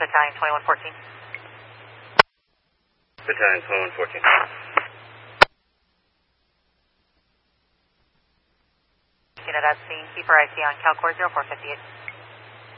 Battalion 2114. Battalion 2114. Unit at scene, keep our IC on CalCore 0458.